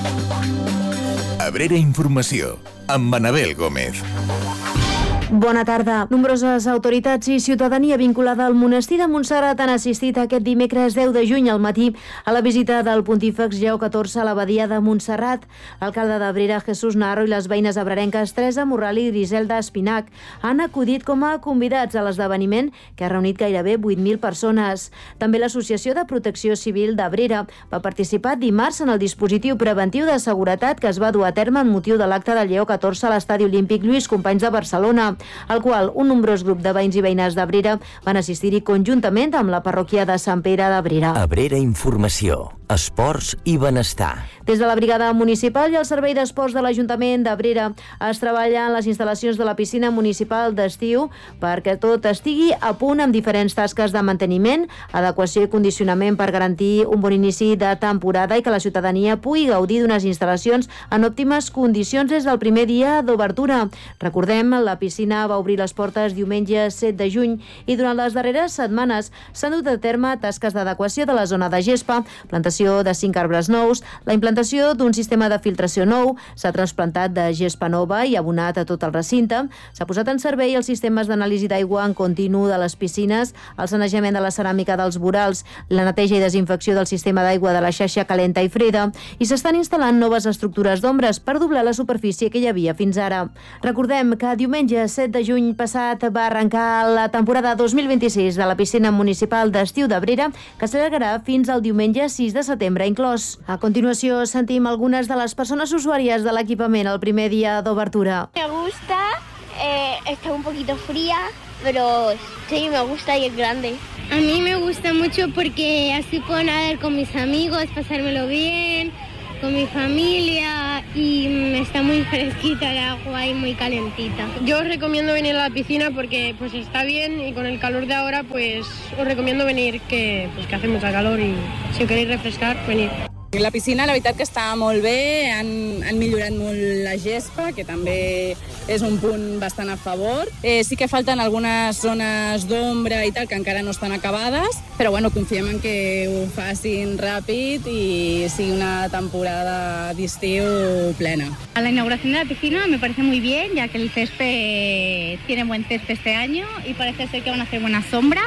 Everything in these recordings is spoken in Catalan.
Abrera Informació, amb Anabel Gómez. Bona tarda. Nombroses autoritats i ciutadania vinculada al monestir de Montserrat han assistit aquest dimecres 10 de juny al matí a la visita del Pontífex Lleó XIV a l'abadia de Montserrat. L'alcalde d'Abrera, Jesús Narro, i les veïnes abrerenques Teresa Morral i Griselda Espinac han acudit com a convidats a l'esdeveniment que ha reunit gairebé 8.000 persones. També l'Associació de Protecció Civil d'Abrera va participar dimarts en el dispositiu preventiu de seguretat que es va dur a terme en motiu de l'acte del Lleó XIV a l'Estadi Olímpic Lluís Companys de Barcelona, al qual un nombrós grup de veïns i veïnes d'Abrera van assistir-hi conjuntament amb la parròquia de Sant Pere d'Abrera. Abrera Informació, esports i benestar. Des de la brigada municipal i el servei d'esports de l'Ajuntament d'Abrera es treballa en les instal·lacions de la piscina municipal d'estiu perquè tot estigui a punt amb diferents tasques de manteniment, adequació i condicionament per garantir un bon inici de temporada i que la ciutadania pugui gaudir d'unes instal·lacions en òptimes condicions des del primer dia d'obertura. Recordem, la piscina va obrir les portes diumenge 7 de juny i durant les darreres setmanes s'han dut a terme tasques d'adequació de la zona de gespa, plantació de 5 arbres nous, la implantació d'un sistema de filtració nou, s'ha transplantat de gespa nova i abonat a tot el recinte, s'ha posat en servei els sistemes d'anàlisi d'aigua en continu de les piscines, el sanejament de la ceràmica dels vorals, la neteja i desinfecció del sistema d'aigua de la xarxa calenta i freda i s'estan instal·lant noves estructures d'ombres per doblar la superfície que hi havia fins ara. Recordem que diumenge 7 de juny passat va arrencar la temporada 2026 de la piscina municipal d'estiu d'Abrera, que s'allargarà fins al diumenge 6 de setembre inclòs. A continuació sentim algunes de les persones usuàries de l'equipament el primer dia d'obertura. Me gusta, está un poquito fría, pero sí, me gusta y es grande. A mí me gusta mucho porque así puedo nadar con mis amigos, pasármelo bien, con mi familia y está muy fresquita el agua y muy calentita. Yo os recomiendo venir a la piscina porque pues está bien y con el calor de ahora pues os recomiendo venir que hace mucha calor y si os queréis refrescar, venir. La piscina, la veritat que està molt bé, han millorat molt la gespa, que també és un punt bastant a favor. Sí que falten algunes zones d'ombra i tal que encara no estan acabades, però bueno, confiem en que ho facin ràpid i sigui una temporada d'estiu plena. A la inauguración de la piscina me parece muy bien, ya que el césped tiene buen césped este año y parece ser que van a hacer buenas sombras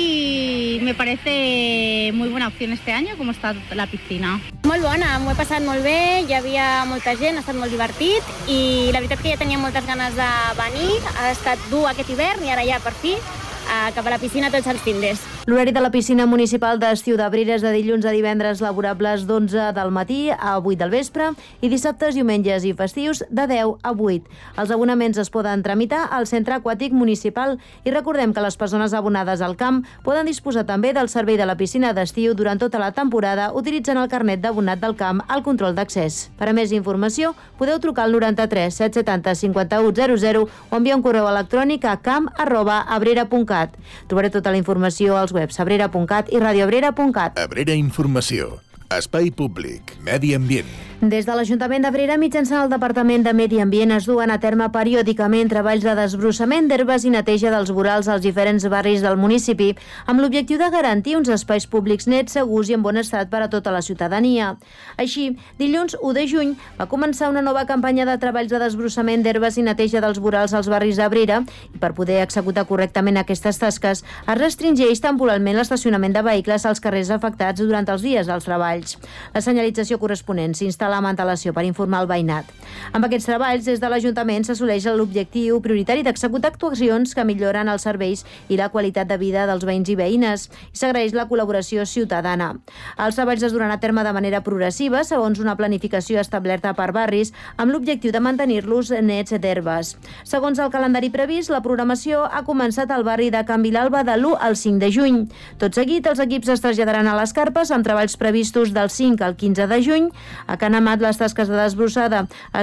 y me parece muy buena opción este año como está la piscina. Molt bona, m'ho he passat molt bé, hi havia molta gent, ha estat molt divertit i la veritat que ja tenia moltes ganes de venir, ha estat dur aquest hivern i ara ja per fi cap a la piscina tots els findes. L'horari de la piscina municipal d'estiu d'Abrera és de dilluns a divendres laborables d'11 del matí a 8 del vespre i dissabtes, diumenges i festius de 10 a 8. Els abonaments es poden tramitar al Centre Aquàtic Municipal i recordem que les persones abonades al camp poden disposar també del servei de la piscina d'estiu durant tota la temporada utilitzant el carnet d'abonat del camp al control d'accés. Per a més informació podeu trucar al 93 770 5100 o enviar un correu electrònic a camp@abrera.cat. Trobareu tota la informació als webs abrera.cat i radioabrera.cat. Abrera Informació, espai públic, medi ambient. Des de l'Ajuntament d'Abrera, mitjançant el Departament de Medi Ambient, es duen a terme periòdicament treballs de desbrossament d'herbes i neteja dels vorals als diferents barris del municipi, amb l'objectiu de garantir uns espais públics nets, segurs i en bon estat per a tota la ciutadania. Així, dilluns 1 de juny va començar una nova campanya de treballs de desbrossament d'herbes i neteja dels vorals als barris d'Abrera i per poder executar correctament aquestes tasques es restringeix temporalment l'estacionament de vehicles als carrers afectats durant els dies dels treballs. La senyalització corresponent s'instal·la amb antelació per informar el veïnat. Amb aquests treballs, des de l'Ajuntament s'assoleix l'objectiu prioritari d'executar actuacions que milloren els serveis i la qualitat de vida dels veïns i veïnes i s'agraeix la col·laboració ciutadana. Els treballs es duran a terme de manera progressiva segons una planificació establerta per barris amb l'objectiu de mantenir-los nets d'herbes. Segons el calendari previst, la programació ha començat al barri de Can Vilalba de l'1 al 5 de juny. Tot seguit, els equips es traslladaran a les carpes amb treballs previstos del 5 al 15 de juny. A Can Amat, les tasques de desbrossada es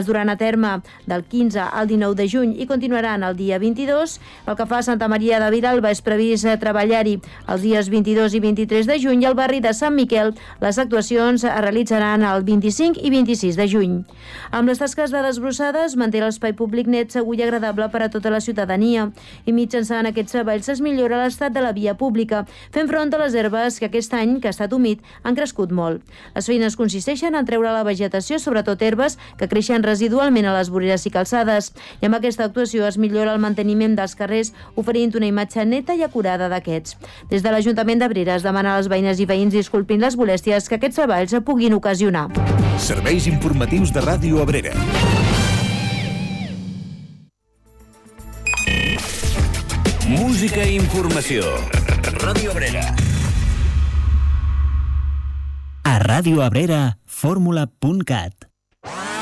duran a terme del 15 al 19 de juny i continuaran el dia 22. Pel que fa a Santa Maria de Vilalba, és previst treballar-hi els dies 22 i 23 de juny i al barri de Sant Miquel les actuacions es realitzaran el 25 i 26 de juny. Amb les tasques de desbrossades, manté l'espai públic net, segur i agradable per a tota la ciutadania i mitjançant aquests treballs es millora l'estat de la via pública, fent front a les herbes que aquest any, que ha estat humit, han crescut molt. Les feines consisteixen en treure la vegetació, sobretot herbes que creixen residualment a les voreres i calçades, i amb aquesta actuació es millora el manteniment dels carrers, oferint una imatge neta i acurada d'aquests. Des de l'Ajuntament d'Abrera es demana a les veïnes i veïns disculpin les molèsties que aquests treballs puguin ocasionar. Serveis informatius de Ràdio Abrera. Música i informació. Ràdio Abrera. A Ràdio Abrera, fórmula.cat.